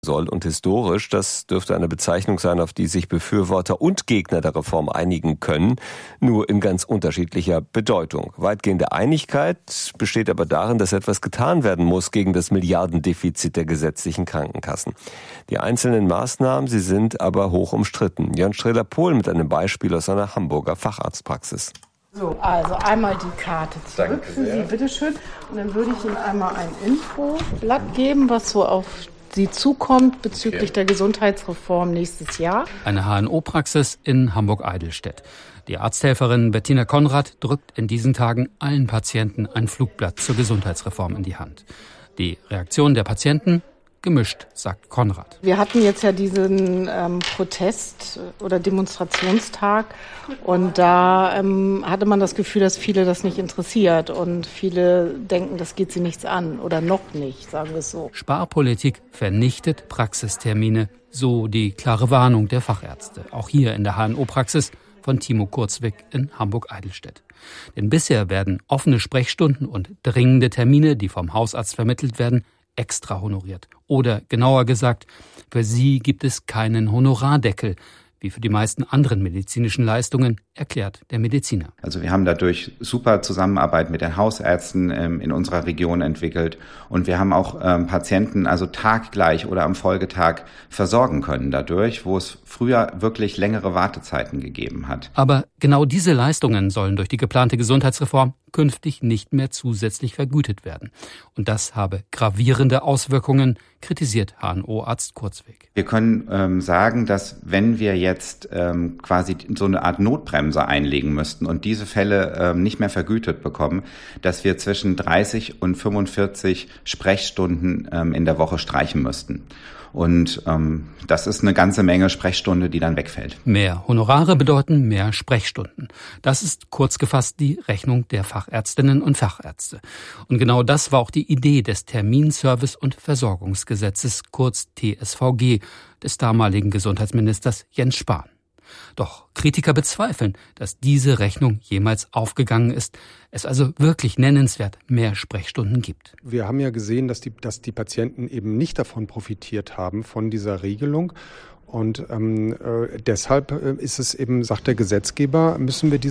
soll und historisch, das dürfte eine Bezeichnung sein, auf die sich Befürworter und Gegner der Reform einigen können, nur in ganz unterschiedlicher Bedeutung. Weitgehende Einigkeit besteht aber darin, dass etwas getan werden muss gegen das Milliardendefizit der gesetzlichen Krankenkassen. Die einzelnen Maßnahmen, sie sind aber hoch umstritten. Jörn Strehler-Pohl mit einem Beispiel aus einer Hamburger Facharztpraxis. So, also einmal die Karte zurück für Sie, bitteschön. Und dann würde ich Ihnen einmal ein Infoblatt geben, was so auf Sie zukommt bezüglich der Gesundheitsreform nächstes Jahr. Eine HNO-Praxis in Hamburg-Eidelstedt. Die Arzthelferin Bettina Konrad drückt in diesen Tagen allen Patienten ein Flugblatt zur Gesundheitsreform in die Hand. Die Reaktion der Patienten? Gemischt, sagt Konrad. Wir hatten jetzt ja diesen Protest- oder Demonstrationstag und da hatte man das Gefühl, dass viele das nicht interessiert und viele denken, das geht sie nichts an oder noch nicht, sagen wir es so. Sparpolitik vernichtet Praxistermine, so die klare Warnung der Fachärzte. Auch hier in der HNO-Praxis von Timo Kurzweg in Hamburg-Eidelstedt. Denn bisher werden offene Sprechstunden und dringende Termine, die vom Hausarzt vermittelt werden, extra honoriert. Oder genauer gesagt, für sie gibt es keinen Honorardeckel, wie für die meisten anderen medizinischen Leistungen, erklärt der Mediziner. Also wir haben dadurch super Zusammenarbeit mit den Hausärzten in unserer Region entwickelt und wir haben auch Patienten also taggleich oder am Folgetag versorgen können dadurch, wo es früher wirklich längere Wartezeiten gegeben hat. Aber genau diese Leistungen sollen durch die geplante Gesundheitsreform künftig nicht mehr zusätzlich vergütet werden. Und das habe gravierende Auswirkungen, kritisiert HNO-Arzt Kurzweg. Wir können sagen, dass wenn wir jetzt quasi so eine Art Notbremse einlegen müssten und diese Fälle nicht mehr vergütet bekommen, dass wir zwischen 30 und 45 Sprechstunden in der Woche streichen müssten. Und das ist eine ganze Menge Sprechstunde, die dann wegfällt. Mehr Honorare bedeuten mehr Sprechstunden. Das ist kurz gefasst die Rechnung der Fachärztinnen und Fachärzte. Und genau das war auch die Idee des Terminservice- und Versorgungsgesetzes, kurz TSVG, des damaligen Gesundheitsministers Jens Spahn. Doch Kritiker bezweifeln, dass diese Rechnung jemals aufgegangen ist, es also wirklich nennenswert mehr Sprechstunden gibt. Wir haben ja gesehen, dass die Patienten eben nicht davon profitiert haben, von dieser Regelung. Und deshalb ist es eben, sagt der Gesetzgeber, müssen wir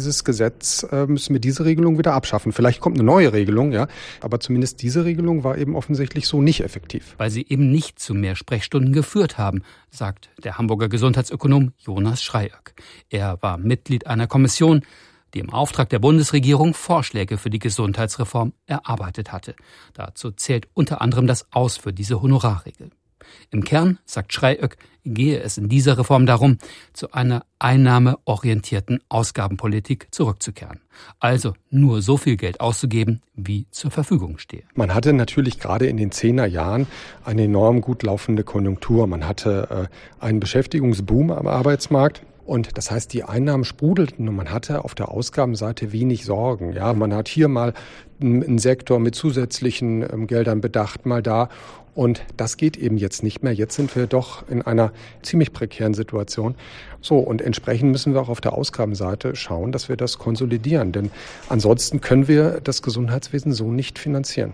diese Regelung wieder abschaffen. Vielleicht kommt eine neue Regelung, ja, aber zumindest diese Regelung war eben offensichtlich so nicht effektiv. Weil sie eben nicht zu mehr Sprechstunden geführt haben, sagt der Hamburger Gesundheitsökonom Jonas Schreieck. Er war Mitglied einer Kommission, die im Auftrag der Bundesregierung Vorschläge für die Gesundheitsreform erarbeitet hatte. Dazu zählt unter anderem das Aus für diese Honorarregel. Im Kern, sagt Schreieck, gehe es in dieser Reform darum, zu einer einnahmeorientierten Ausgabenpolitik zurückzukehren. Also nur so viel Geld auszugeben, wie zur Verfügung stehe. Man hatte natürlich gerade in den 10er Jahren eine enorm gut laufende Konjunktur. Man hatte einen Beschäftigungsboom am Arbeitsmarkt. Und das heißt, die Einnahmen sprudelten und man hatte auf der Ausgabenseite wenig Sorgen. Ja, man hat hier mal einen Sektor mit zusätzlichen Geldern bedacht, mal da. Und das geht eben jetzt nicht mehr. Jetzt sind wir doch in einer ziemlich prekären Situation. So, und entsprechend müssen wir auch auf der Ausgabenseite schauen, dass wir das konsolidieren. Denn ansonsten können wir das Gesundheitswesen so nicht finanzieren.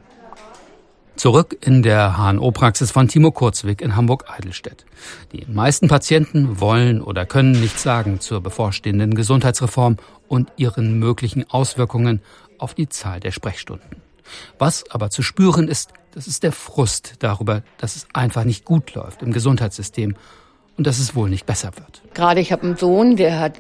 Zurück in der HNO-Praxis von Timo Kurzweg in Hamburg-Eidelstedt. Die meisten Patienten wollen oder können nichts sagen zur bevorstehenden Gesundheitsreform und ihren möglichen Auswirkungen auf die Zahl der Sprechstunden. Was aber zu spüren ist, das ist der Frust darüber, dass es einfach nicht gut läuft im Gesundheitssystem und dass es wohl nicht besser wird. Gerade ich habe einen Sohn, der hat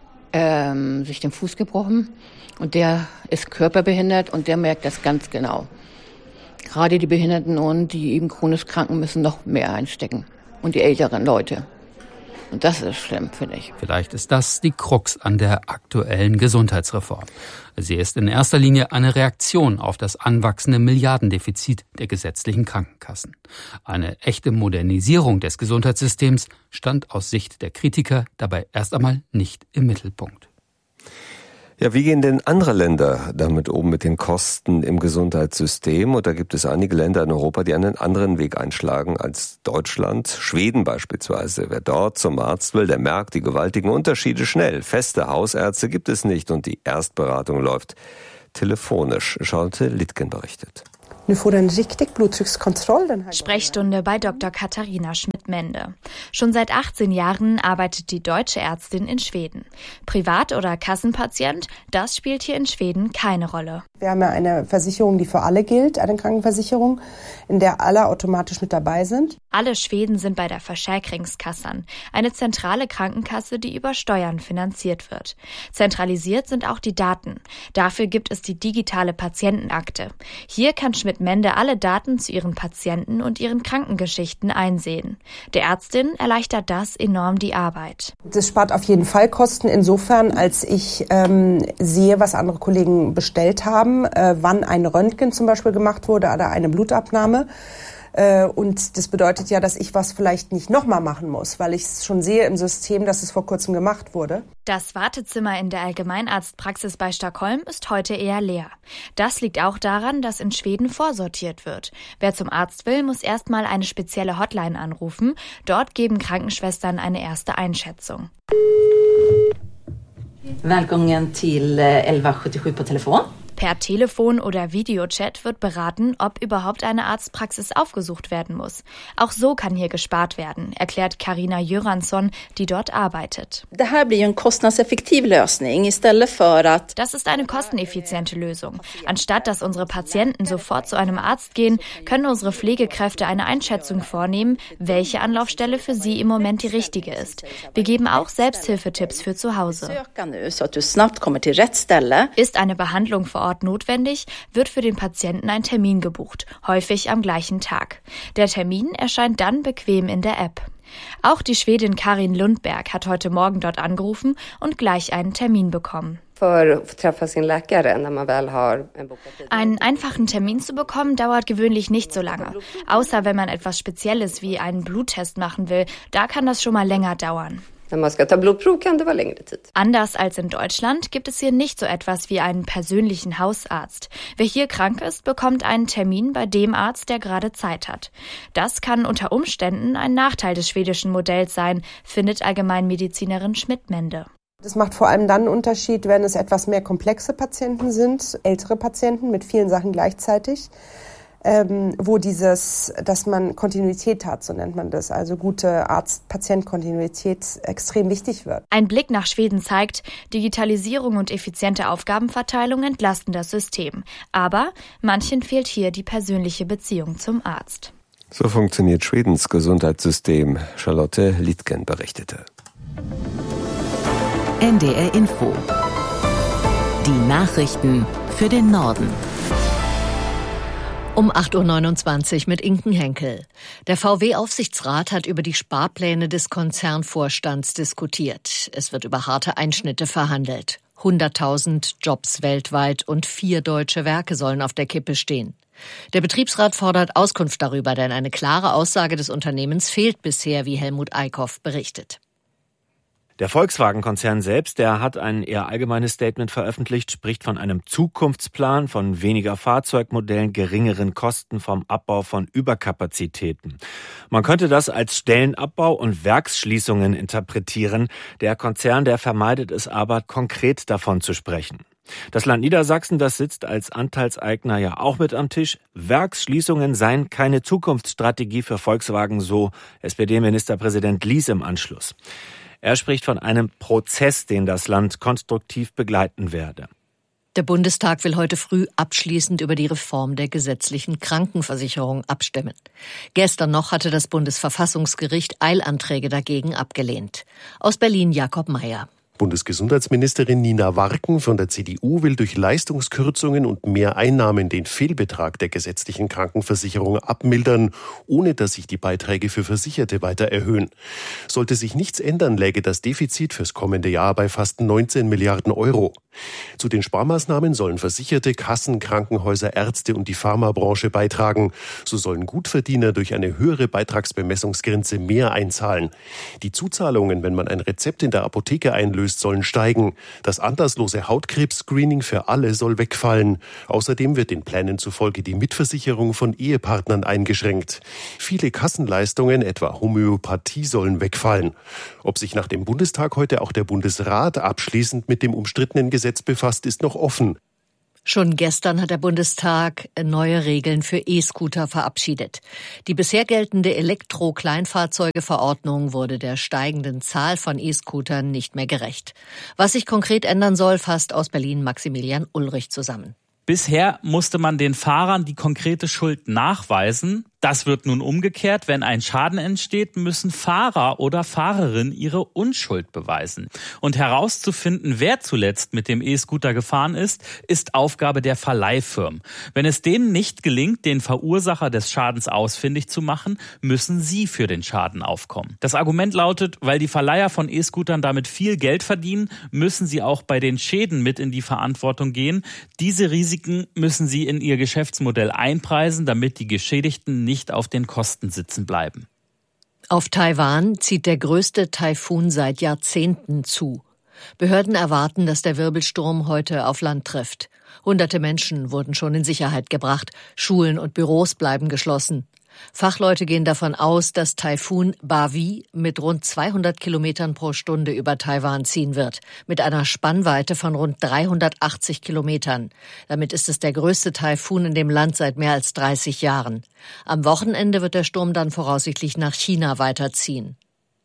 sich den Fuß gebrochen und der ist körperbehindert und der merkt das ganz genau. Gerade die Behinderten und die eben chronisch Kranken müssen noch mehr einstecken. Und die älteren Leute. Und das ist schlimm, finde ich. Vielleicht ist das die Krux an der aktuellen Gesundheitsreform. Sie ist in erster Linie eine Reaktion auf das anwachsende Milliardendefizit der gesetzlichen Krankenkassen. Eine echte Modernisierung des Gesundheitssystems stand aus Sicht der Kritiker dabei erst einmal nicht im Mittelpunkt. Ja, wie gehen denn andere Länder damit um mit den Kosten im Gesundheitssystem? Und da gibt es einige Länder in Europa, die einen anderen Weg einschlagen als Deutschland. Schweden beispielsweise. Wer dort zum Arzt will, der merkt die gewaltigen Unterschiede schnell. Feste Hausärzte gibt es nicht und die Erstberatung läuft telefonisch. Charlotte Littgen berichtet. Sprechstunde bei Dr. Katharina Schmidt-Mende. Schon seit 18 Jahren arbeitet die deutsche Ärztin in Schweden. Privat- oder Kassenpatient, das spielt hier in Schweden keine Rolle. Wir haben ja eine Versicherung, die für alle gilt, eine Krankenversicherung, in der alle automatisch mit dabei sind. Alle Schweden sind bei der Försäkringskassan, eine zentrale Krankenkasse, die über Steuern finanziert wird. Zentralisiert sind auch die Daten. Dafür gibt es die digitale Patientenakte. Hier kann Schmidt-Mende alle Daten zu ihren Patienten und ihren Krankengeschichten einsehen. Der Ärztin erleichtert das enorm die Arbeit. Das spart auf jeden Fall Kosten insofern, als ich sehe, was andere Kollegen bestellt haben, wann ein Röntgen zum Beispiel gemacht wurde oder eine Blutabnahme. Und das bedeutet ja, dass ich was vielleicht nicht nochmal machen muss, weil ich es schon sehe im System, dass es vor kurzem gemacht wurde. Das Wartezimmer in der Allgemeinarztpraxis bei Stockholm ist heute eher leer. Das liegt auch daran, dass in Schweden vorsortiert wird. Wer zum Arzt will, muss erstmal eine spezielle Hotline anrufen. Dort geben Krankenschwestern eine erste Einschätzung. Välkommen till 1177 på telefon. Per Telefon oder Videochat wird beraten, ob überhaupt eine Arztpraxis aufgesucht werden muss. Auch so kann hier gespart werden, erklärt Carina Göransson, die dort arbeitet. Das ist eine kosteneffiziente Lösung. Anstatt dass unsere Patienten sofort zu einem Arzt gehen, können unsere Pflegekräfte eine Einschätzung vornehmen, welche Anlaufstelle für sie im Moment die richtige ist. Wir geben auch Selbsthilfetipps für zu Hause. Ist eine Behandlung vor Ort notwendig, wird für den Patienten ein Termin gebucht, häufig am gleichen Tag. Der Termin erscheint dann bequem in der App. Auch die Schwedin Karin Lundberg hat heute Morgen dort angerufen und gleich einen Termin bekommen. Einen einfachen Termin zu bekommen, dauert gewöhnlich nicht so lange. Außer wenn man etwas Spezielles wie einen Bluttest machen will, da kann das schon mal länger dauern. Anders als in Deutschland gibt es hier nicht so etwas wie einen persönlichen Hausarzt. Wer hier krank ist, bekommt einen Termin bei dem Arzt, der gerade Zeit hat. Das kann unter Umständen ein Nachteil des schwedischen Modells sein, findet Allgemeinmedizinerin Schmidt-Mende. Das macht vor allem dann einen Unterschied, wenn es etwas mehr komplexe Patienten sind, ältere Patienten mit vielen Sachen gleichzeitig. Wo dass man Kontinuität hat, so nennt man das, also gute Arzt-Patient-Kontinuität extrem wichtig wird. Ein Blick nach Schweden zeigt, Digitalisierung und effiziente Aufgabenverteilung entlasten das System. Aber manchen fehlt hier die persönliche Beziehung zum Arzt. So funktioniert Schwedens Gesundheitssystem. Charlotte Liedgen berichtete. NDR Info. Die Nachrichten für den Norden. Um 8.29 Uhr mit Inken Henkel. Der VW-Aufsichtsrat hat über die Sparpläne des Konzernvorstands diskutiert. Es wird über harte Einschnitte verhandelt. 100.000 Jobs weltweit und 4 deutsche Werke sollen auf der Kippe stehen. Der Betriebsrat fordert Auskunft darüber, denn eine klare Aussage des Unternehmens fehlt bisher, wie Helmut Eickhoff berichtet. Der Volkswagen-Konzern selbst, der hat ein eher allgemeines Statement veröffentlicht, spricht von einem Zukunftsplan, von weniger Fahrzeugmodellen, geringeren Kosten, vom Abbau von Überkapazitäten. Man könnte das als Stellenabbau und Werksschließungen interpretieren. Der Konzern, der vermeidet es aber, konkret davon zu sprechen. Das Land Niedersachsen, das sitzt als Anteilseigner ja auch mit am Tisch. Werksschließungen seien keine Zukunftsstrategie für Volkswagen, so SPD-Ministerpräsident Lies im Anschluss. Er spricht von einem Prozess, den das Land konstruktiv begleiten werde. Der Bundestag will heute früh abschließend über die Reform der gesetzlichen Krankenversicherung abstimmen. Gestern noch hatte das Bundesverfassungsgericht Eilanträge dagegen abgelehnt. Aus Berlin Jakob Mayer. Bundesgesundheitsministerin Nina Warken von der CDU will durch Leistungskürzungen und mehr Einnahmen den Fehlbetrag der gesetzlichen Krankenversicherung abmildern, ohne dass sich die Beiträge für Versicherte weiter erhöhen. Sollte sich nichts ändern, läge das Defizit fürs kommende Jahr bei fast 19 Milliarden Euro. Zu den Sparmaßnahmen sollen Versicherte, Kassen, Krankenhäuser, Ärzte und die Pharmabranche beitragen. So sollen Gutverdiener durch eine höhere Beitragsbemessungsgrenze mehr einzahlen. Die Zuzahlungen, wenn man ein Rezept in der Apotheke einlöst, sollen steigen. Das anlasslose Hautkrebs-Screening für alle soll wegfallen. Außerdem wird den Plänen zufolge die Mitversicherung von Ehepartnern eingeschränkt. Viele Kassenleistungen, etwa Homöopathie, sollen wegfallen. Ob sich nach dem Bundestag heute auch der Bundesrat abschließend mit dem umstrittenen Gesetz befasst, ist noch offen. Schon gestern hat der Bundestag neue Regeln für E-Scooter verabschiedet. Die bisher geltende Elektro-Kleinfahrzeuge-Verordnung wurde der steigenden Zahl von E-Scootern nicht mehr gerecht. Was sich konkret ändern soll, fasst aus Berlin Maximilian Ulrich zusammen. Bisher musste man den Fahrern die konkrete Schuld nachweisen. Das wird nun umgekehrt. Wenn ein Schaden entsteht, müssen Fahrer oder Fahrerin ihre Unschuld beweisen. Und herauszufinden, wer zuletzt mit dem E-Scooter gefahren ist Aufgabe der Verleihfirmen. Wenn es denen nicht gelingt, den Verursacher des Schadens ausfindig zu machen, müssen sie für den Schaden aufkommen. Das Argument lautet, weil die Verleiher von E-Scootern damit viel Geld verdienen, müssen sie auch bei den Schäden mit in die Verantwortung gehen. Diese Risiken müssen sie in ihr Geschäftsmodell einpreisen, damit die Geschädigten nicht auf den Kosten sitzen bleiben. Auf Taiwan zieht der größte Taifun seit Jahrzehnten zu. Behörden erwarten, dass der Wirbelsturm heute auf Land trifft. Hunderte Menschen wurden schon in Sicherheit gebracht. Schulen und Büros bleiben geschlossen. Fachleute gehen davon aus, dass Taifun Bavi mit rund 200 Kilometern pro Stunde über Taiwan ziehen wird, mit einer Spannweite von rund 380 Kilometern. Damit ist es der größte Taifun in dem Land seit mehr als 30 Jahren. Am Wochenende wird der Sturm dann voraussichtlich nach China weiterziehen.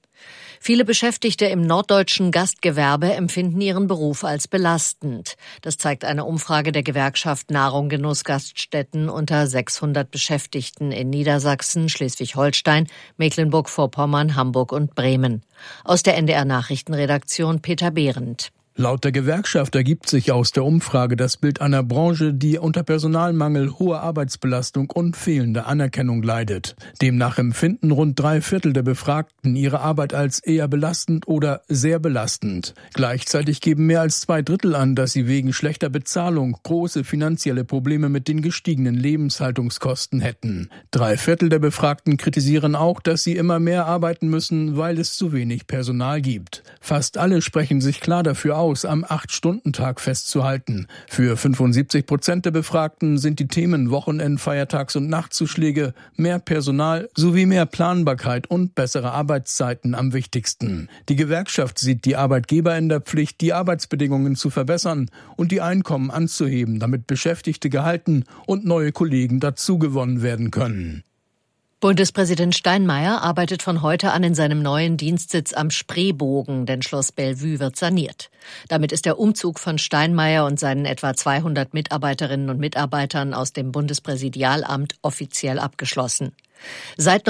Viele Beschäftigte im norddeutschen Gastgewerbe empfinden ihren Beruf als belastend. Das zeigt eine Umfrage der Gewerkschaft Nahrung Genuss Gaststätten unter 600 Beschäftigten in Niedersachsen, Schleswig-Holstein, Mecklenburg-Vorpommern, Hamburg und Bremen. Aus der NDR Nachrichtenredaktion Peter Behrendt. Laut der Gewerkschaft ergibt sich aus der Umfrage das Bild einer Branche, die unter Personalmangel, hoher Arbeitsbelastung und fehlender Anerkennung leidet. Demnach empfinden rund 3/4 der Befragten ihre Arbeit als eher belastend oder sehr belastend. Gleichzeitig geben mehr als 2/3 an, dass sie wegen schlechter Bezahlung große finanzielle Probleme mit den gestiegenen Lebenshaltungskosten hätten. 3/4 der Befragten kritisieren auch, dass sie immer mehr arbeiten müssen, weil es zu wenig Personal gibt. Fast alle sprechen sich klar dafür aus, am 8-Stunden-Tag festzuhalten. Für 75% der Befragten sind die Themen Wochenend-, Feiertags- und Nachtzuschläge, mehr Personal sowie mehr Planbarkeit und bessere Arbeitszeiten am wichtigsten. Die Gewerkschaft sieht die Arbeitgeber in der Pflicht, die Arbeitsbedingungen zu verbessern und die Einkommen anzuheben, damit Beschäftigte gehalten und neue Kollegen dazugewonnen werden können. Bundespräsident Steinmeier arbeitet von heute an in seinem neuen Dienstsitz am Spreebogen, denn Schloss Bellevue wird saniert. Damit ist der Umzug von Steinmeier und seinen etwa 200 Mitarbeiterinnen und Mitarbeitern aus dem Bundespräsidialamt offiziell abgeschlossen. Seit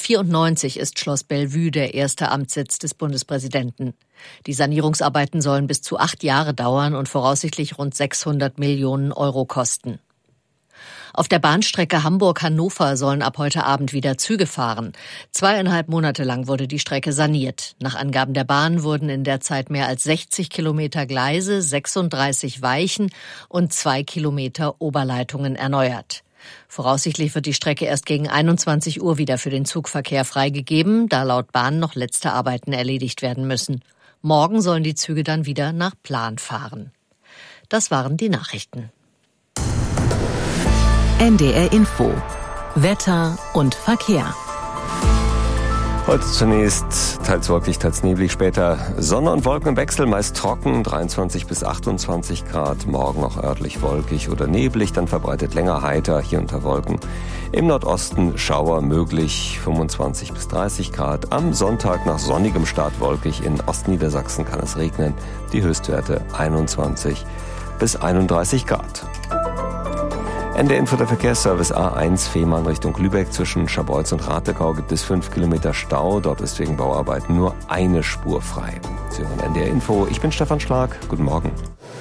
1994 ist Schloss Bellevue der erste Amtssitz des Bundespräsidenten. Die Sanierungsarbeiten sollen bis zu 8 Jahre dauern und voraussichtlich rund 600 Millionen Euro kosten. Auf der Bahnstrecke Hamburg-Hannover sollen ab heute Abend wieder Züge fahren. 2,5 Monate lang wurde die Strecke saniert. Nach Angaben der Bahn wurden in der Zeit mehr als 60 Kilometer Gleise, 36 Weichen und 2 Kilometer Oberleitungen erneuert. Voraussichtlich wird die Strecke erst gegen 21 Uhr wieder für den Zugverkehr freigegeben, da laut Bahn noch letzte Arbeiten erledigt werden müssen. Morgen sollen die Züge dann wieder nach Plan fahren. Das waren die Nachrichten. NDR Info. Wetter und Verkehr. Heute zunächst teils wolkig, teils neblig, später Sonne und Wolken im Wechsel, meist trocken, 23 bis 28 Grad. Morgen noch örtlich wolkig oder neblig, dann verbreitet länger heiter, hier unter Wolken. Im Nordosten Schauer möglich, 25 bis 30 Grad. Am Sonntag nach sonnigem Start wolkig, in Ostniedersachsen kann es regnen. Die Höchstwerte 21 bis 31 Grad. NDR Info, der Verkehrsservice A1 Fehmarn Richtung Lübeck. Zwischen Scharbeutz und Rathegau gibt es 5 Kilometer Stau. Dort ist wegen Bauarbeiten nur eine Spur frei. Sie hören NDR Info. Ich bin Stefan Schlag. Guten Morgen.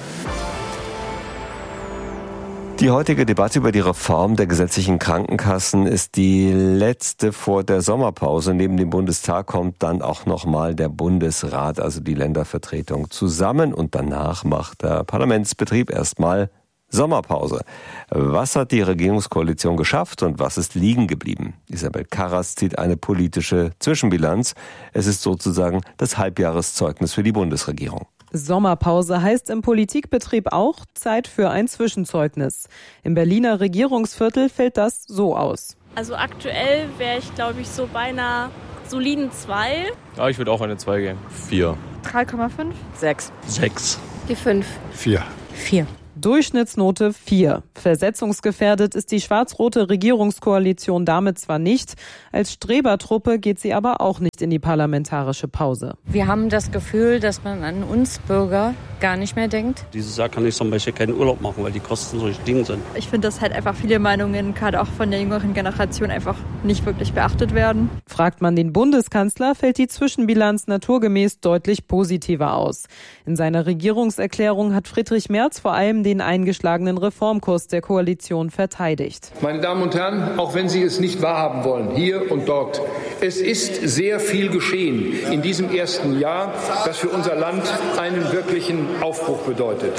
Die heutige Debatte über die Reform der gesetzlichen Krankenkassen ist die letzte vor der Sommerpause. Neben dem Bundestag kommt dann auch nochmal der Bundesrat, also die Ländervertretung, zusammen. Und danach macht der Parlamentsbetrieb erstmal Sommerpause. Was hat die Regierungskoalition geschafft und was ist liegen geblieben? Isabel Karras zieht eine politische Zwischenbilanz. Es ist sozusagen das Halbjahreszeugnis für die Bundesregierung. Sommerpause heißt im Politikbetrieb auch Zeit für ein Zwischenzeugnis. Im Berliner Regierungsviertel fällt das so aus. Also aktuell wäre ich, glaube ich, so bei einer soliden 2. Ja, ich würde auch eine 2 gehen. 4. 3,5. 6. 6. Die 5. 4. 4. Durchschnittsnote 4. Versetzungsgefährdet ist die schwarz-rote Regierungskoalition damit zwar nicht, als Strebertruppe geht sie aber auch nicht in die parlamentarische Pause. Wir haben das Gefühl, dass man an uns Bürger gar nicht mehr denkt. Dieses Jahr kann ich zum Beispiel keinen Urlaub machen, weil die Kosten so gestiegen sind. Ich finde, dass halt einfach viele Meinungen, gerade auch von der jüngeren Generation, einfach nicht wirklich beachtet werden. Fragt man den Bundeskanzler, fällt die Zwischenbilanz naturgemäß deutlich positiver aus. In seiner Regierungserklärung hat Friedrich Merz vor allem den eingeschlagenen Reformkurs der Koalition verteidigt. Meine Damen und Herren, auch wenn Sie es nicht wahrhaben wollen, hier und dort, es ist sehr viel geschehen in diesem ersten Jahr, das für unser Land einen wirklichen Aufbruch bedeutet.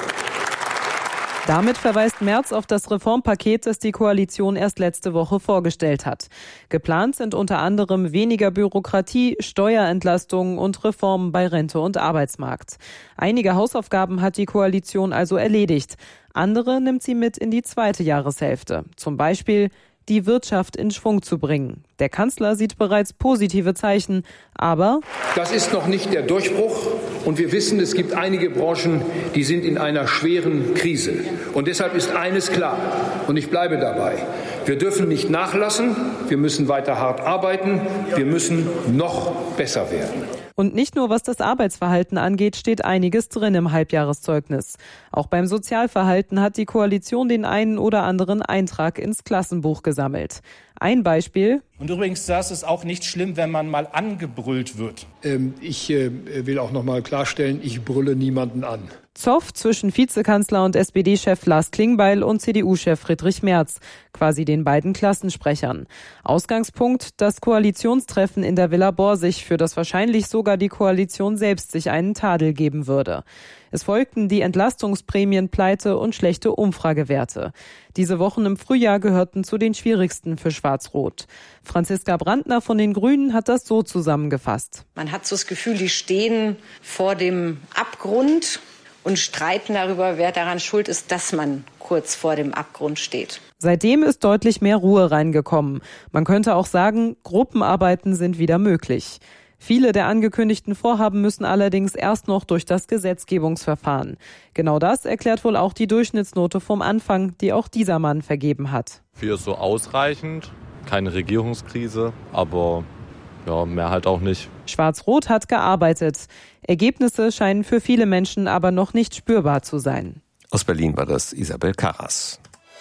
Damit verweist Merz auf das Reformpaket, das die Koalition erst letzte Woche vorgestellt hat. Geplant sind unter anderem weniger Bürokratie, Steuerentlastungen und Reformen bei Rente und Arbeitsmarkt. Einige Hausaufgaben hat die Koalition also erledigt. Andere nimmt sie mit in die zweite Jahreshälfte. Zum Beispiel die Wirtschaft in Schwung zu bringen. Der Kanzler sieht bereits positive Zeichen, aber das ist noch nicht der Durchbruch und wir wissen, es gibt einige Branchen, die sind in einer schweren Krise. Und deshalb ist eines klar und ich bleibe dabei. Wir dürfen nicht nachlassen, wir müssen weiter hart arbeiten, wir müssen noch besser werden. Und nicht nur was das Arbeitsverhalten angeht, steht einiges drin im Halbjahreszeugnis. Auch beim Sozialverhalten hat die Koalition den einen oder anderen Eintrag ins Klassenbuch gesammelt. Ein Beispiel. Und übrigens, das ist auch nicht schlimm, wenn man mal angebrüllt wird. Ich will auch noch mal klarstellen, ich brülle niemanden an. Zoff zwischen Vizekanzler und SPD-Chef Lars Klingbeil und CDU-Chef Friedrich Merz, quasi den beiden Klassensprechern. Ausgangspunkt, das Koalitionstreffen in der Villa Borsig, für das wahrscheinlich sogar die Koalition selbst sich einen Tadel geben würde. Es folgten die Entlastungsprämienpleite und schlechte Umfragewerte. Diese Wochen im Frühjahr gehörten zu den schwierigsten für Schwarz-Rot. Franziska Brandner von den Grünen hat das so zusammengefasst. Man hat so das Gefühl, die stehen vor dem Abgrund und streiten darüber, wer daran schuld ist, dass man kurz vor dem Abgrund steht. Seitdem ist deutlich mehr Ruhe reingekommen. Man könnte auch sagen, Gruppenarbeiten sind wieder möglich. Viele der angekündigten Vorhaben müssen allerdings erst noch durch das Gesetzgebungsverfahren. Genau das erklärt wohl auch die Durchschnittsnote vom Anfang, die auch dieser Mann vergeben hat. 4 ist so ausreichend, keine Regierungskrise, aber ja, mehr halt auch nicht. Schwarz-Rot hat gearbeitet. Ergebnisse scheinen für viele Menschen aber noch nicht spürbar zu sein. Aus Berlin war das Isabel Karras.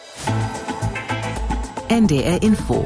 NDR Info.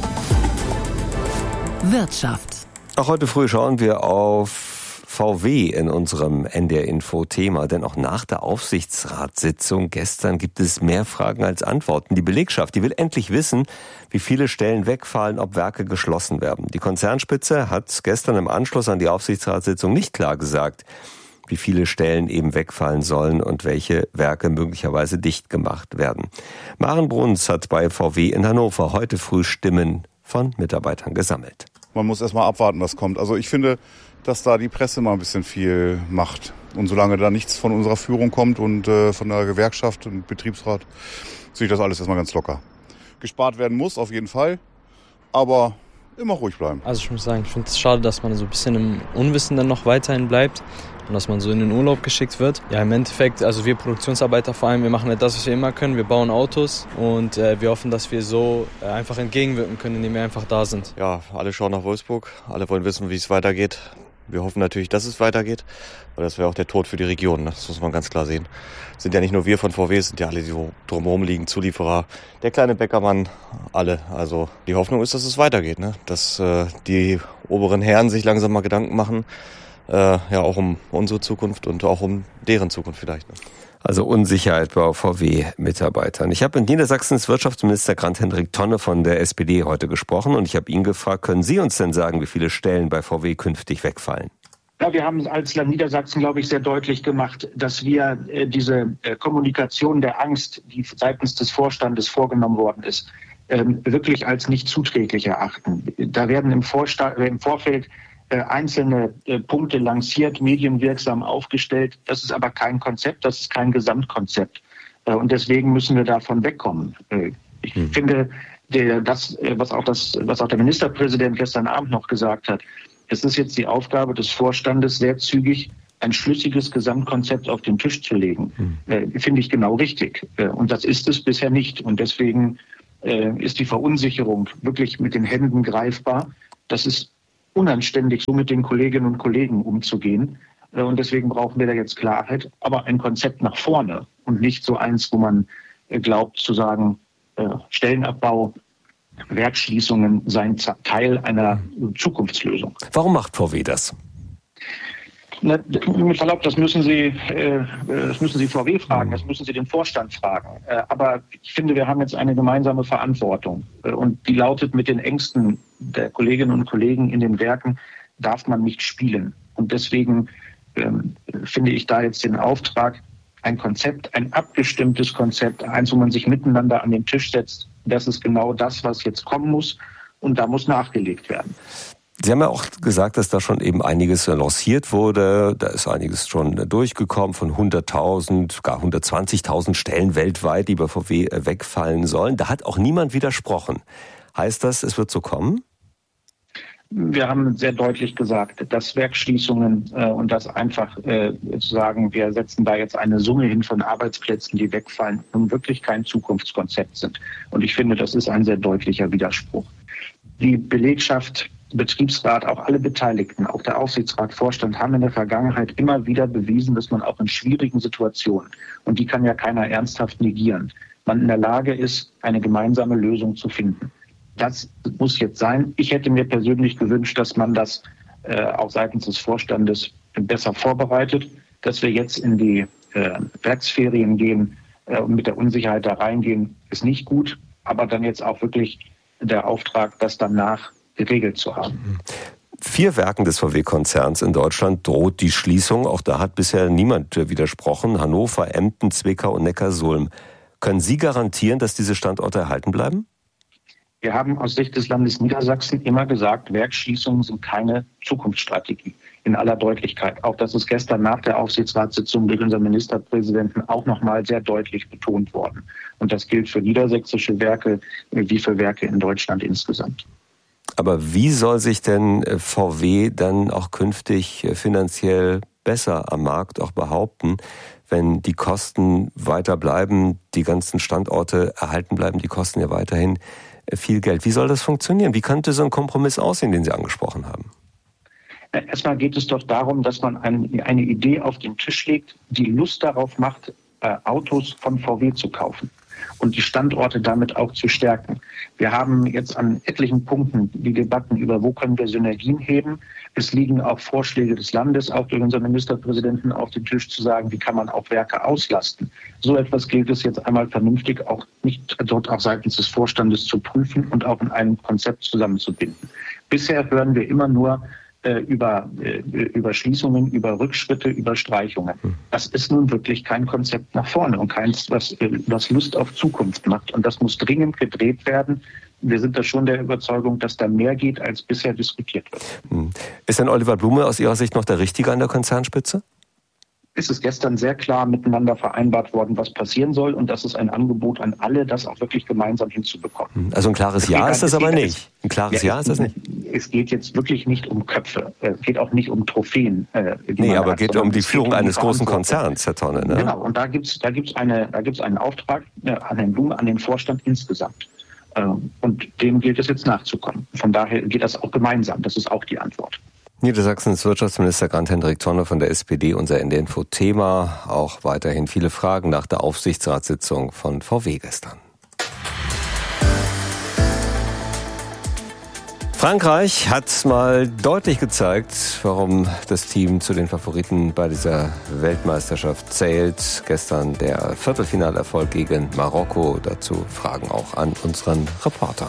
Wirtschaft. Auch heute früh schauen wir auf VW in unserem NDR-Info-Thema, denn auch nach der Aufsichtsratssitzung gestern gibt es mehr Fragen als Antworten. Die Belegschaft, die will endlich wissen, wie viele Stellen wegfallen, ob Werke geschlossen werden. Die Konzernspitze hat gestern im Anschluss an die Aufsichtsratssitzung nicht klar gesagt, wie viele Stellen eben wegfallen sollen und welche Werke möglicherweise dicht gemacht werden. Maren Bruns hat bei VW in Hannover heute früh Stimmen von Mitarbeitern gesammelt. Man muss erst mal abwarten, was kommt. Also ich finde, dass da die Presse mal ein bisschen viel macht. Und solange da nichts von unserer Führung kommt und von der Gewerkschaft und Betriebsrat, sehe ich das alles erstmal ganz locker. Gespart werden muss, auf jeden Fall, aber immer ruhig bleiben. Also ich muss sagen, ich finde es schade, dass man so ein bisschen im Unwissen dann noch weiterhin bleibt und dass man so in den Urlaub geschickt wird. Ja, im Endeffekt, also wir Produktionsarbeiter vor allem, wir machen halt das, was wir immer können. Wir bauen Autos und wir hoffen, dass wir so einfach entgegenwirken können, indem wir einfach da sind. Ja, alle schauen nach Wolfsburg, alle wollen wissen, wie es weitergeht. Wir hoffen natürlich, dass es weitergeht, weil das wäre auch der Tod für die Region, ne? Das muss man ganz klar sehen. Es sind ja nicht nur wir von VW, es sind ja alle, die so drumherum liegen, Zulieferer, der kleine Bäckermann, alle. Also die Hoffnung ist, dass es weitergeht, ne? Dass die oberen Herren sich langsam mal Gedanken machen, ja auch um unsere Zukunft und auch um deren Zukunft vielleicht. Ne? Also Unsicherheit bei VW-Mitarbeitern. Ich habe mit Niedersachsens Wirtschaftsminister Grant-Hendrik Tonne von der SPD heute gesprochen und ich habe ihn gefragt, können Sie uns denn sagen, wie viele Stellen bei VW künftig wegfallen? Ja, wir haben als Land Niedersachsen, glaube ich, sehr deutlich gemacht, dass wir diese Kommunikation der Angst, die seitens des Vorstandes vorgenommen worden ist, wirklich als nicht zuträglich erachten. Da werden im Vorfeld einzelne Punkte lanciert, medienwirksam aufgestellt. Das ist aber kein Konzept, das ist kein Gesamtkonzept. Und deswegen müssen wir davon wegkommen. Ich finde, was auch der Ministerpräsident gestern Abend noch gesagt hat, es ist jetzt die Aufgabe des Vorstandes, sehr zügig ein schlüssiges Gesamtkonzept auf den Tisch zu legen, finde ich genau richtig. Und das ist es bisher nicht. Und deswegen ist die Verunsicherung wirklich mit den Händen greifbar. Das ist unanständig, so mit den Kolleginnen und Kollegen umzugehen. Und deswegen brauchen wir da jetzt Klarheit, aber ein Konzept nach vorne und nicht so eins, wo man glaubt zu sagen, Stellenabbau, Werksschließungen seien Teil einer Zukunftslösung. Warum macht VW das? Na, mit Verlaub, das müssen Sie VW fragen, das müssen Sie den Vorstand fragen. Aber ich finde, wir haben jetzt eine gemeinsame Verantwortung. Und die lautet, mit den Ängsten der Kolleginnen und Kollegen in den Werken darf man nicht spielen. Und deswegen finde ich da jetzt den Auftrag, ein Konzept, ein abgestimmtes Konzept, eins, wo man sich miteinander an den Tisch setzt. Das ist genau das, was jetzt kommen muss. Und da muss nachgelegt werden. Sie haben ja auch gesagt, dass da schon eben einiges lanciert wurde. Da ist einiges schon durchgekommen von 100.000, gar 120.000 Stellen weltweit, die bei VW wegfallen sollen. Da hat auch niemand widersprochen. Heißt das, es wird so kommen? Wir haben sehr deutlich gesagt, dass Werksschließungen und das einfach zu sagen, wir setzen da jetzt eine Summe hin von Arbeitsplätzen, die wegfallen, nun wirklich kein Zukunftskonzept sind. Und ich finde, das ist ein sehr deutlicher Widerspruch. Die Belegschaft, Betriebsrat, auch alle Beteiligten, auch der Aufsichtsrat, Vorstand haben in der Vergangenheit immer wieder bewiesen, dass man auch in schwierigen Situationen, und die kann ja keiner ernsthaft negieren, man in der Lage ist, eine gemeinsame Lösung zu finden. Das muss jetzt sein. Ich hätte mir persönlich gewünscht, dass man das auch seitens des Vorstandes besser vorbereitet, dass wir jetzt in die Werksferien gehen und mit der Unsicherheit da reingehen, ist nicht gut, aber dann jetzt auch wirklich der Auftrag, das danach geregelt zu haben. 4 Werken des VW-Konzerns in Deutschland droht die Schließung. Auch da hat bisher niemand widersprochen. Hannover, Emden, Zwickau und Neckarsulm. Können Sie garantieren, dass diese Standorte erhalten bleiben? Wir haben aus Sicht des Landes Niedersachsen immer gesagt, Werksschließungen sind keine Zukunftsstrategie. In aller Deutlichkeit. Auch das ist gestern nach der Aufsichtsratssitzung durch unseren Ministerpräsidenten auch nochmal sehr deutlich betont worden. Und das gilt für niedersächsische Werke wie für Werke in Deutschland insgesamt. Aber wie soll sich denn VW dann auch künftig finanziell besser am Markt auch behaupten, wenn die Kosten weiter bleiben, die ganzen Standorte erhalten bleiben, die kosten ja weiterhin viel Geld. Wie soll das funktionieren? Wie könnte so ein Kompromiss aussehen, den Sie angesprochen haben? Erstmal geht es doch darum, dass man eine Idee auf den Tisch legt, die Lust darauf macht, Autos von VW zu kaufen und die Standorte damit auch zu stärken. Wir haben jetzt an etlichen Punkten die Debatten über, wo können wir Synergien heben. Es liegen auch Vorschläge des Landes, auch durch unseren Ministerpräsidenten, auf den Tisch zu sagen, wie kann man auch Werke auslasten. So etwas gilt es jetzt einmal vernünftig auch nicht dort auch seitens des Vorstandes zu prüfen und auch in einem Konzept zusammenzubinden. Bisher hören wir immer nur über Schließungen, über Rückschritte, über Streichungen. Das ist nun wirklich kein Konzept nach vorne und keins, was Lust auf Zukunft macht. Und das muss dringend gedreht werden. Wir sind da schon der Überzeugung, dass da mehr geht, als bisher diskutiert wird. Ist denn Oliver Blume aus Ihrer Sicht noch der Richtige an der Konzernspitze? Es ist gestern sehr klar miteinander vereinbart worden, was passieren soll. Und das ist ein Angebot an alle, das auch wirklich gemeinsam hinzubekommen. Also ein klares Ja ist das aber nicht. Ein klares Ja ist das nicht. Es geht jetzt wirklich nicht um Köpfe. Es geht auch nicht um Trophäen. Nee, aber es geht um die Führung eines großen Konzerns, Herr Tonne. Ne? Genau, und da gibt's einen Auftrag an Herrn Blume, an den Vorstand insgesamt. Und dem gilt es jetzt nachzukommen. Von daher geht das auch gemeinsam. Das ist auch die Antwort. Niedersachsens Wirtschaftsminister Grant-Hendrik Tonne von der SPD, unser ND-Info-Thema. Auch weiterhin viele Fragen nach der Aufsichtsratssitzung von VW gestern. Frankreich hat mal deutlich gezeigt, warum das Team zu den Favoriten bei dieser Weltmeisterschaft zählt. Gestern der Viertelfinalerfolg gegen Marokko. Dazu Fragen auch an unseren Reporter.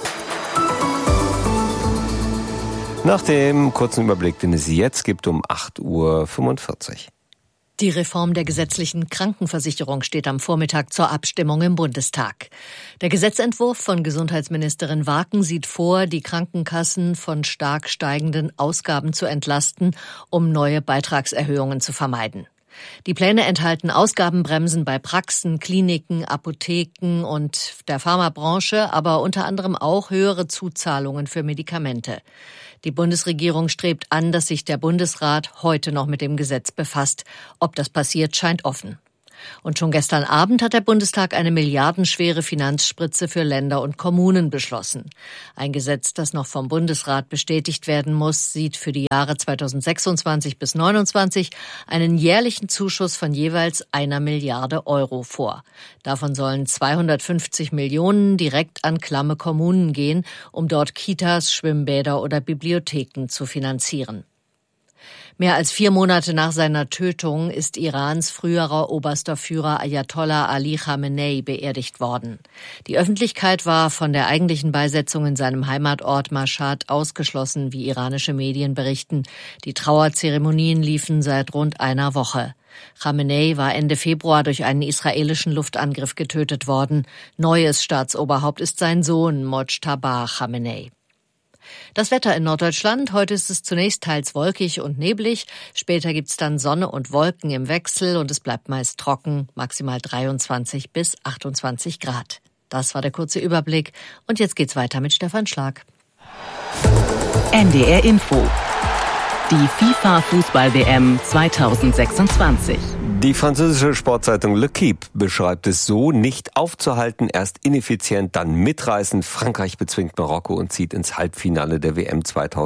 Nach dem kurzen Überblick, den es jetzt gibt um 8:45 Uhr. Die Reform der gesetzlichen Krankenversicherung steht am Vormittag zur Abstimmung im Bundestag. Der Gesetzentwurf von Gesundheitsministerin Warken sieht vor, die Krankenkassen von stark steigenden Ausgaben zu entlasten, um neue Beitragserhöhungen zu vermeiden. Die Pläne enthalten Ausgabenbremsen bei Praxen, Kliniken, Apotheken und der Pharmabranche, aber unter anderem auch höhere Zuzahlungen für Medikamente. Die Bundesregierung strebt an, dass sich der Bundesrat heute noch mit dem Gesetz befasst. Ob das passiert, scheint offen. Und schon gestern Abend hat der Bundestag eine milliardenschwere Finanzspritze für Länder und Kommunen beschlossen. Ein Gesetz, das noch vom Bundesrat bestätigt werden muss, sieht für die Jahre 2026 bis 2029 einen jährlichen Zuschuss von jeweils 1 Milliarde Euro vor. Davon sollen 250 Millionen direkt an klamme Kommunen gehen, um dort Kitas, Schwimmbäder oder Bibliotheken zu finanzieren. Mehr als 4 Monate nach seiner Tötung ist Irans früherer oberster Führer Ayatollah Ali Khamenei beerdigt worden. Die Öffentlichkeit war von der eigentlichen Beisetzung in seinem Heimatort Mashhad ausgeschlossen, wie iranische Medien berichten. Die Trauerzeremonien liefen seit rund einer Woche. Khamenei war Ende Februar durch einen israelischen Luftangriff getötet worden. Neues Staatsoberhaupt ist sein Sohn Mojtaba Khamenei. Das Wetter in Norddeutschland. Heute ist es zunächst teils wolkig und neblig. Später gibt's dann Sonne und Wolken im Wechsel und es bleibt meist trocken, maximal 23 bis 28 Grad. Das war der kurze Überblick. Und jetzt geht's weiter mit Stefan Schlag. NDR Info. Die FIFA-Fußball-WM 2026. Die französische Sportzeitung L'Équipe beschreibt es so: nicht aufzuhalten, erst ineffizient, dann mitreißend. Frankreich bezwingt Marokko und zieht ins Halbfinale der WM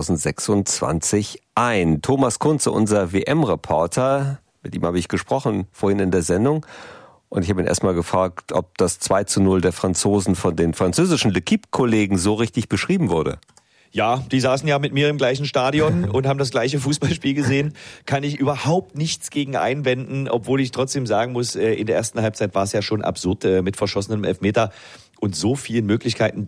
2026 ein. Thomas Kunze, unser WM-Reporter, mit ihm habe ich gesprochen vorhin in der Sendung. Und ich habe ihn erstmal gefragt, ob das 2:0 der Franzosen von den französischen L'Équipe-Kollegen so richtig beschrieben wurde. Ja, die saßen ja mit mir im gleichen Stadion und haben das gleiche Fußballspiel gesehen. Kann ich überhaupt nichts gegen einwenden, obwohl ich trotzdem sagen muss, in der ersten Halbzeit war es ja schon absurd mit verschossenem Elfmeter und so vielen Möglichkeiten.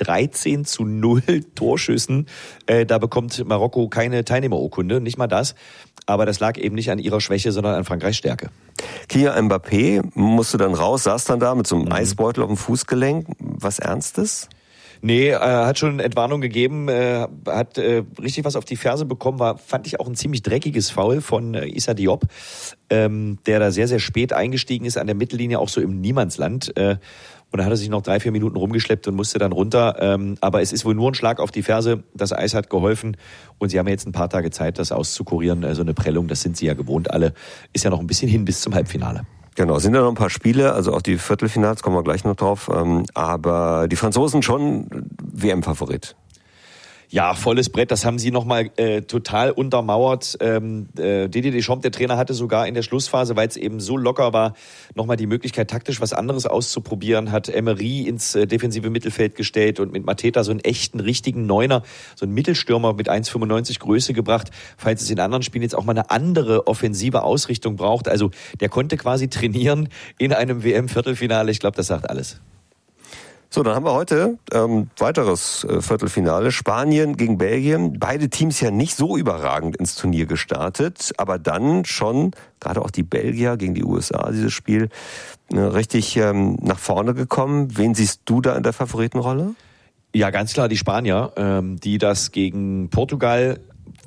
13:0 Torschüssen. Da bekommt Marokko keine Teilnehmerurkunde, nicht mal das. Aber das lag eben nicht an ihrer Schwäche, sondern an Frankreichs Stärke. Kylian Mbappé musste dann raus, saß dann da mit so einem Eisbeutel auf dem Fußgelenk. Was Ernstes? Nee, hat schon Entwarnung gegeben, hat richtig was auf die Ferse bekommen, fand ich auch ein ziemlich dreckiges Foul von Issa Diop, der da sehr, sehr spät eingestiegen ist an der Mittellinie, auch so im Niemandsland. Und da hat er sich noch 3-4 Minuten rumgeschleppt und musste dann runter. Aber es ist wohl nur ein Schlag auf die Ferse, das Eis hat geholfen und sie haben jetzt ein paar Tage Zeit, das auszukurieren. So eine Prellung, das sind sie ja gewohnt alle, ist ja noch ein bisschen hin bis zum Halbfinale. Genau, sind ja noch ein paar Spiele, also auch die Viertelfinals, kommen wir gleich noch drauf. Aber die Franzosen schon WM-Favorit. Ja, volles Brett, das haben sie nochmal total untermauert. Didier Deschamps, der Trainer, hatte sogar in der Schlussphase, weil es eben so locker war, nochmal die Möglichkeit, taktisch was anderes auszuprobieren, hat Emery ins defensive Mittelfeld gestellt und mit Mateta so einen echten, richtigen Neuner, so einen Mittelstürmer mit 1,95 Größe gebracht, falls es in anderen Spielen jetzt auch mal eine andere offensive Ausrichtung braucht. Also der konnte quasi trainieren in einem WM-Viertelfinale. Ich glaube, das sagt alles. So, dann haben wir heute weiteres Viertelfinale. Spanien gegen Belgien. Beide Teams ja nicht so überragend ins Turnier gestartet, aber dann schon, gerade auch die Belgier gegen die USA, dieses Spiel, richtig nach vorne gekommen. Wen siehst du da in der Favoritenrolle? Ja, ganz klar die Spanier, die das gegen Portugal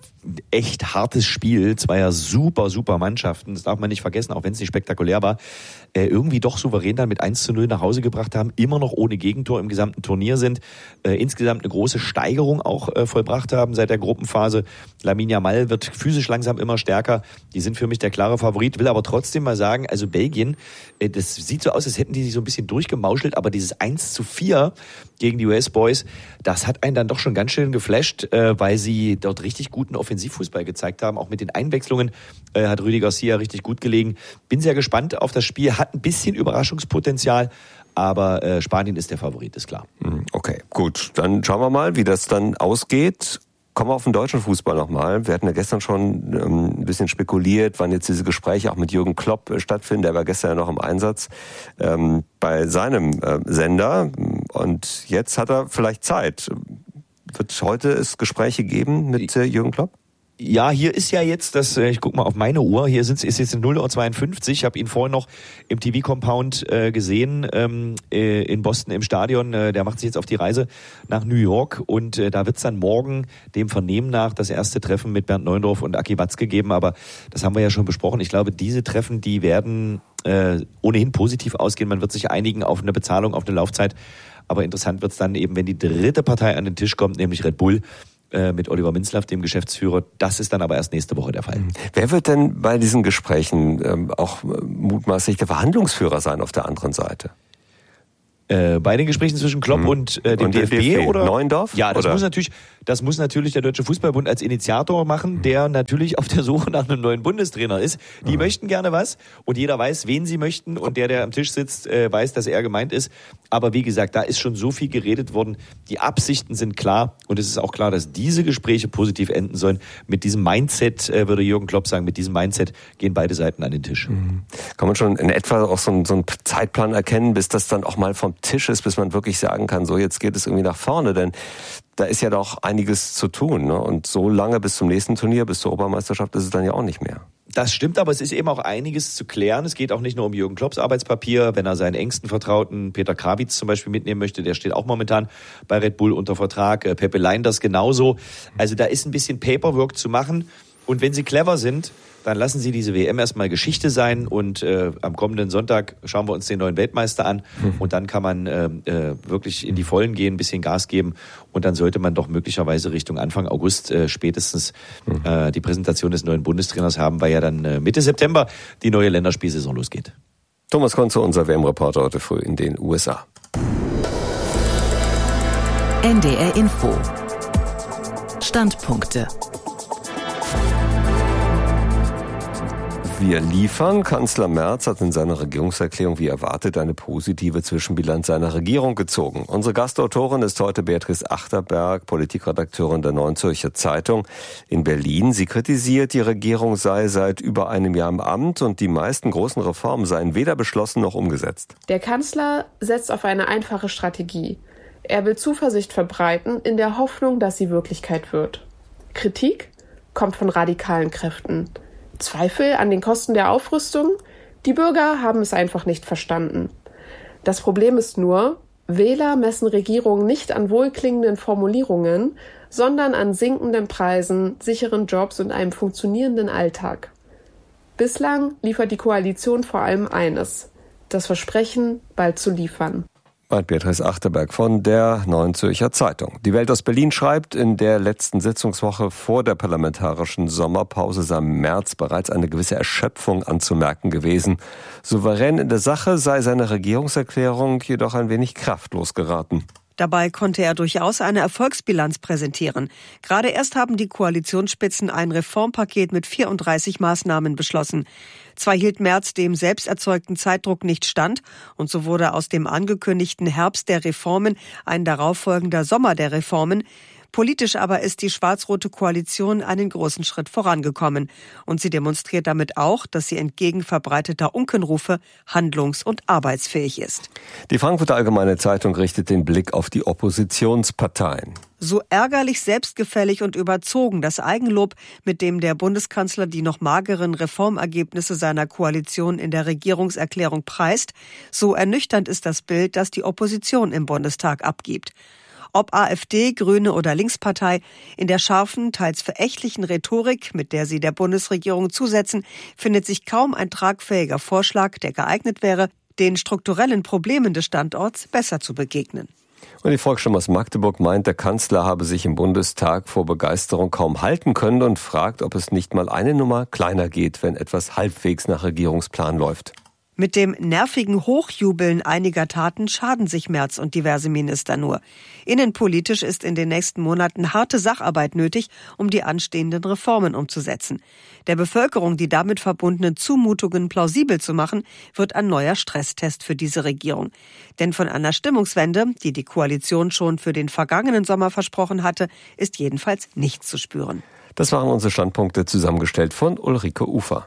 echt hartes Spiel, zweier super Mannschaften, das darf man nicht vergessen, auch wenn es nicht spektakulär war, irgendwie doch souverän dann mit 1:0 nach Hause gebracht haben, immer noch ohne Gegentor im gesamten Turnier sind, insgesamt eine große Steigerung auch vollbracht haben seit der Gruppenphase. Lamine Yamal wird physisch langsam immer stärker, die sind für mich der klare Favorit, will aber trotzdem mal sagen, also Belgien, das sieht so aus, als hätten die sich so ein bisschen durchgemauschelt, aber dieses 1:4 gegen die US-Boys, das hat einen dann doch schon ganz schön geflasht, weil sie dort richtig guten Offensivfußball gezeigt haben. Auch mit den Einwechslungen hat Rüdi Garcia richtig gut gelegen. Bin sehr gespannt auf das Spiel, hat ein bisschen Überraschungspotenzial, aber Spanien ist der Favorit, ist klar. Okay, gut. Dann schauen wir mal, wie das dann ausgeht. Kommen wir auf den deutschen Fußball nochmal. Wir hatten ja gestern schon ein bisschen spekuliert, wann jetzt diese Gespräche auch mit Jürgen Klopp stattfinden. Der war gestern ja noch im Einsatz bei seinem Sender. Und jetzt hat er vielleicht Zeit. Wird heute es Gespräche geben mit Jürgen Klopp? Ja, hier ist ja jetzt ich guck mal auf meine Uhr, hier ist jetzt 0:52 Uhr. Ich habe ihn vorhin noch im TV-Compound gesehen, in Boston im Stadion. Der macht sich jetzt auf die Reise nach New York und da wird's dann morgen dem Vernehmen nach das erste Treffen mit Bernd Neuendorf und Aki Watzke geben. Aber das haben wir ja schon besprochen. Ich glaube, diese Treffen, die werden ohnehin positiv ausgehen. Man wird sich einigen auf eine Bezahlung, auf eine Laufzeit. Aber interessant wird's dann eben, wenn die dritte Partei an den Tisch kommt, nämlich Red Bull, mit Oliver Minzlaff, dem Geschäftsführer. Das ist dann aber erst nächste Woche der Fall. Wer wird denn bei diesen Gesprächen auch mutmaßlich der Verhandlungsführer sein auf der anderen Seite? Bei den Gesprächen zwischen Klopp und dem DFB oder Neuendorf? Ja, das muss natürlich der Deutsche Fußballbund als Initiator machen, der natürlich auf der Suche nach einem neuen Bundestrainer ist. Die möchten gerne was und jeder weiß, wen sie möchten und der am Tisch sitzt, weiß, dass er gemeint ist. Aber wie gesagt, da ist schon so viel geredet worden. Die Absichten sind klar und es ist auch klar, dass diese Gespräche positiv enden sollen. Mit diesem Mindset, würde Jürgen Klopp sagen, mit diesem Mindset gehen beide Seiten an den Tisch. Kann man schon in etwa auch so einen Zeitplan erkennen, bis das dann auch mal vom Tisch ist, bis man wirklich sagen kann, so jetzt geht es irgendwie nach vorne, denn da ist ja doch einiges zu tun, ne? Und so lange bis zum nächsten Turnier, bis zur Europameisterschaft ist es dann ja auch nicht mehr. Das stimmt, aber es ist eben auch einiges zu klären. Es geht auch nicht nur um Jürgen Klopps Arbeitspapier, wenn er seinen engsten Vertrauten Peter Krawitz zum Beispiel mitnehmen möchte, der steht auch momentan bei Red Bull unter Vertrag, Pepe Leinders genauso. Also da ist ein bisschen Paperwork zu machen und wenn sie clever sind, dann lassen sie diese WM erstmal Geschichte sein und am kommenden Sonntag schauen wir uns den neuen Weltmeister an und dann kann man wirklich in die Vollen gehen, ein bisschen Gas geben und dann sollte man doch möglicherweise Richtung Anfang August spätestens die Präsentation des neuen Bundestrainers haben, weil ja dann Mitte September die neue Länderspielsaison losgeht. Thomas Konze, unser WM-Reporter heute früh in den USA. NDR Info. Standpunkte. Wir liefern. Kanzler Merz hat in seiner Regierungserklärung wie erwartet eine positive Zwischenbilanz seiner Regierung gezogen. Unsere Gastautorin ist heute Beatrice Achterberg, Politikredakteurin der Neuen Zürcher Zeitung in Berlin. Sie kritisiert, die Regierung sei seit über einem Jahr im Amt und die meisten großen Reformen seien weder beschlossen noch umgesetzt. Der Kanzler setzt auf eine einfache Strategie. Er will Zuversicht verbreiten in der Hoffnung, dass sie Wirklichkeit wird. Kritik kommt von radikalen Kräften. Zweifel an den Kosten der Aufrüstung? Die Bürger haben es einfach nicht verstanden. Das Problem ist nur, Wähler messen Regierungen nicht an wohlklingenden Formulierungen, sondern an sinkenden Preisen, sicheren Jobs und einem funktionierenden Alltag. Bislang liefert die Koalition vor allem eines: das Versprechen, bald zu liefern. Beatrice Achterberg von der Neuen Zürcher Zeitung. Die Welt aus Berlin schreibt, in der letzten Sitzungswoche vor der parlamentarischen Sommerpause sei im März bereits eine gewisse Erschöpfung anzumerken gewesen. Souverän in der Sache sei seine Regierungserklärung jedoch ein wenig kraftlos geraten. Dabei konnte er durchaus eine Erfolgsbilanz präsentieren. Gerade erst haben die Koalitionsspitzen ein Reformpaket mit 34 Maßnahmen beschlossen. Zwar hielt Merz dem selbst erzeugten Zeitdruck nicht stand und so wurde aus dem angekündigten Herbst der Reformen ein darauffolgender Sommer der Reformen. Politisch aber ist die schwarz-rote Koalition einen großen Schritt vorangekommen. Und sie demonstriert damit auch, dass sie entgegen verbreiteter Unkenrufe handlungs- und arbeitsfähig ist. Die Frankfurter Allgemeine Zeitung richtet den Blick auf die Oppositionsparteien. So ärgerlich, selbstgefällig und überzogen das Eigenlob, mit dem der Bundeskanzler die noch mageren Reformergebnisse seiner Koalition in der Regierungserklärung preist, so ernüchternd ist das Bild, das die Opposition im Bundestag abgibt. Ob AfD, Grüne oder Linkspartei, in der scharfen, teils verächtlichen Rhetorik, mit der sie der Bundesregierung zusetzen, findet sich kaum ein tragfähiger Vorschlag, der geeignet wäre, den strukturellen Problemen des Standorts besser zu begegnen. Und die Volksstimme aus Magdeburg meint, der Kanzler habe sich im Bundestag vor Begeisterung kaum halten können und fragt, ob es nicht mal eine Nummer kleiner geht, wenn etwas halbwegs nach Regierungsplan läuft. Mit dem nervigen Hochjubeln einiger Taten schaden sich Merz und diverse Minister nur. Innenpolitisch ist in den nächsten Monaten harte Sacharbeit nötig, um die anstehenden Reformen umzusetzen. Der Bevölkerung die damit verbundenen Zumutungen plausibel zu machen, wird ein neuer Stresstest für diese Regierung. Denn von einer Stimmungswende, die die Koalition schon für den vergangenen Sommer versprochen hatte, ist jedenfalls nichts zu spüren. Das waren unsere Standpunkte, zusammengestellt von Ulrike Ufer.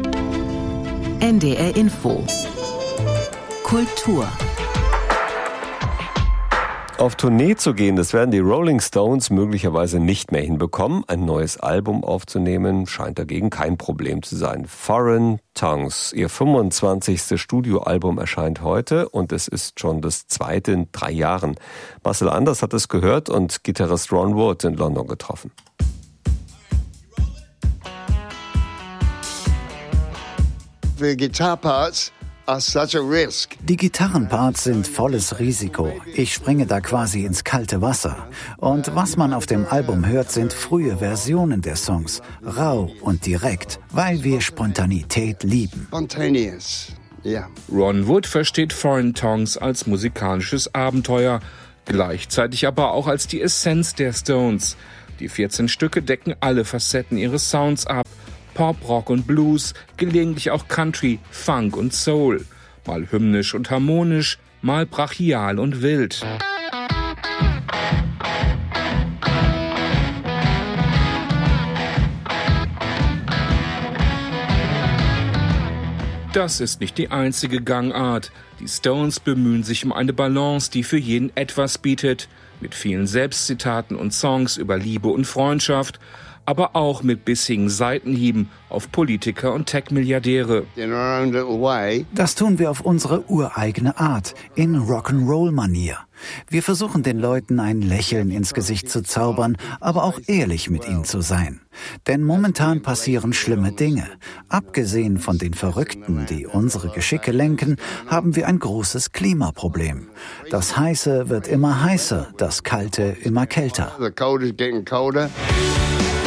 NDR Info. Kultur. Auf Tournee zu gehen, das werden die Rolling Stones möglicherweise nicht mehr hinbekommen. Ein neues Album aufzunehmen scheint dagegen kein Problem zu sein. Foreign Tongues, ihr 25. Studioalbum erscheint heute und es ist schon das zweite in 3 Jahren. Marcel Anders hat es gehört und Gitarrist Ron Wood in London getroffen. The guitar parts are such a risk. Die Gitarrenparts sind volles Risiko. Ich springe da quasi ins kalte Wasser. Und was man auf dem Album hört, sind frühe Versionen der Songs. Rau und direkt, weil wir Spontanität lieben. Spontaneous, yeah. Ron Wood versteht Foreign Tongues als musikalisches Abenteuer, gleichzeitig aber auch als die Essenz der Stones. Die 14 Stücke decken alle Facetten ihres Sounds ab. Pop, Rock und Blues, gelegentlich auch Country, Funk und Soul. Mal hymnisch und harmonisch, mal brachial und wild. Das ist nicht die einzige Gangart. Die Stones bemühen sich um eine Balance, die für jeden etwas bietet. Mit vielen Selbstzitaten und Songs über Liebe und Freundschaft, aber auch mit bissigen Seitenhieben auf Politiker und Tech-Milliardäre. Das tun wir auf unsere ureigene Art, in Rock'n'Roll-Manier. Wir versuchen den Leuten ein Lächeln ins Gesicht zu zaubern, aber auch ehrlich mit ihnen zu sein. Denn momentan passieren schlimme Dinge. Abgesehen von den Verrückten, die unsere Geschicke lenken, haben wir ein großes Klimaproblem. Das Heiße wird immer heißer, das Kalte immer kälter. The cold is getting colder.